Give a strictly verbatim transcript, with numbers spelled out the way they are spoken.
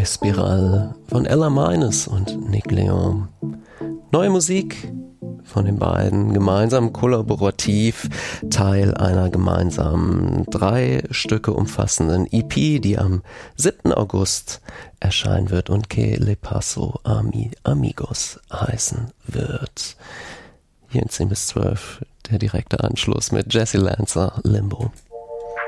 Espiral von Ella Minus und Nick Leon. Neue Musik von den beiden, gemeinsam kollaborativ, Teil einer gemeinsamen drei Stücke umfassenden E P, die am siebten August erscheinen wird und Que Le Paso Ami Amigos heißen wird. Hier in zehn bis zwölf der direkte Anschluss mit Jesse Lancer, Limbo.